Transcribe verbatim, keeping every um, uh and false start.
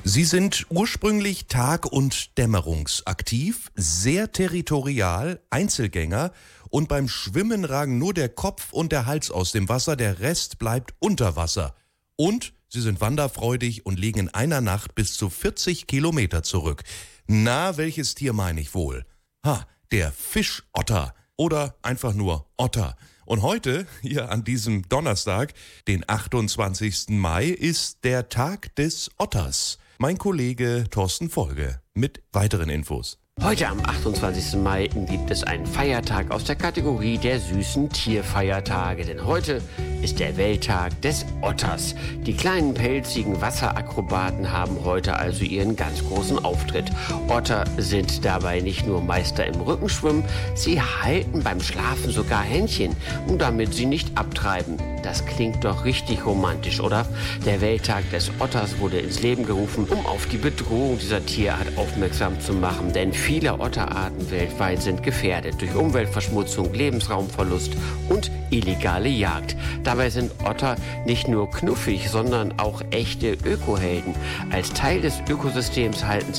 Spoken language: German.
Sie sind ursprünglich tag- und dämmerungsaktiv, sehr territorial, Einzelgänger und beim Schwimmen ragen nur der Kopf und der Hals aus dem Wasser, der Rest bleibt unter Wasser. Und sie sind wanderfreudig und legen in einer Nacht bis zu vierzig Kilometer zurück. Na, welches Tier meine ich wohl? Ha, der Fischotter oder einfach nur Otter. Und heute, hier an diesem Donnerstag, den achtundzwanzigsten Mai, ist der Tag des Otters. Mein Kollege Thorsten Folge mit weiteren Infos. Heute am achtundzwanzigsten Mai gibt es einen Feiertag aus der Kategorie der süßen Tierfeiertage. Denn heute ist der Welttag des Otters. Die kleinen pelzigen Wasserakrobaten haben heute also ihren ganz großen Auftritt. Otter sind dabei nicht nur Meister im Rückenschwimmen, sie halten beim Schlafen sogar Händchen, damit sie nicht abtreiben. Das klingt doch richtig romantisch, oder? Der Welttag des Otters wurde ins Leben gerufen, um auf die Bedrohung dieser Tierart aufmerksam zu machen. Denn viele Otterarten weltweit sind gefährdet durch Umweltverschmutzung, Lebensraumverlust und illegale Jagd. Dabei sind Otter nicht nur knuffig, sondern auch echte Ökohelden. Als Teil des Ökosystems halten sie